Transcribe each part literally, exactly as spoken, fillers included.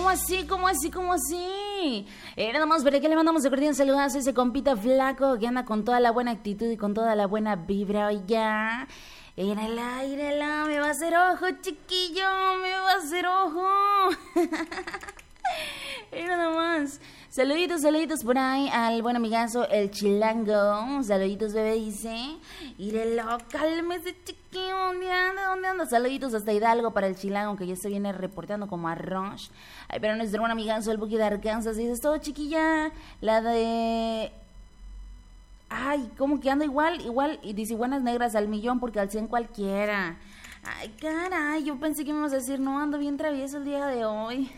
así? ¿Cómo así? ¿Cómo así? Eh, nada más, ¿para qué le mandamos un cordial saludazo a ese compita flaco que anda con toda la buena actitud y con toda la buena vibra? Oiga, en el aire, la, me va a hacer ojo, chiquillo, me va a hacer ojo. Y nada más. Saluditos, saluditos por ahí al buen amigazo El Chilango. Saluditos, bebé, dice. Írelo, cálmese, chiquillo. ¿Dónde anda? ¿Dónde anda? Saluditos hasta Hidalgo para El Chilango, que ya se viene reportando como arroz. Ay, pero nuestro buen amigazo El Buki de Arkansas dice: es todo, chiquilla. La de... Ay, ¿cómo que anda igual? Igual, y dice buenas negras al millón porque al cien cualquiera. Ay, caray, yo pensé que me ibas a decir, no, ando bien travieso el día de hoy.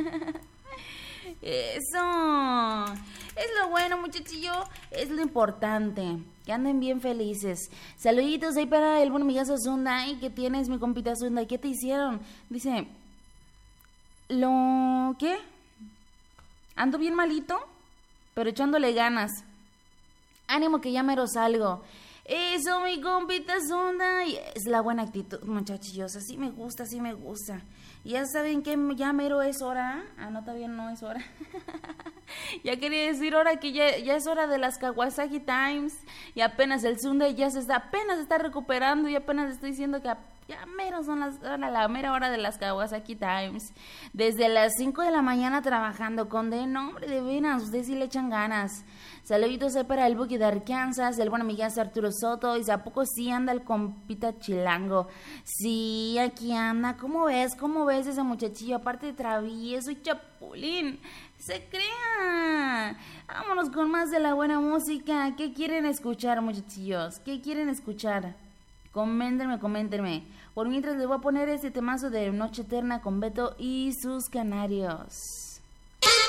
Eso es lo bueno, muchachillo, es lo importante, que anden bien felices. Saluditos ahí para el buen amigazo Zundai. ¿Qué tienes, mi compita Zundai? ¿Qué te hicieron? Dice, ¿lo qué? Ando bien malito, pero echándole ganas. Ánimo que ya mero salgo. Eso, mi compita Zundai, es la buena actitud, muchachillos. Así me gusta, así me gusta. Y ya saben que ya mero es hora. Ah, no, todavía no es hora. Ya quería decir ahora que ya, ya es hora de las Kawasaki Times. Y apenas el Zundai ya se está, apenas se está recuperando. Y apenas estoy diciendo que ya mero son las, la, la mera hora de las Kawasaki Times. Desde las cinco de la mañana trabajando con de nombre de venas. Ustedes sí le echan ganas. Saluditos ahí para el Buki de Arkansas, el buen amigazo Arturo Soto. Dice, ¿a poco sí anda el compita Chilango? Sí, aquí anda. ¿Cómo ves? ¿Cómo ves ese muchachillo? Aparte de travieso y chapulín. ¡Se crea! Vámonos con más de la buena música. ¿Qué quieren escuchar, muchachillos? ¿Qué quieren escuchar? Coméntenme, coméntenme. Por mientras les voy a poner este temazo de Noche Eterna con Beto y sus Canarios.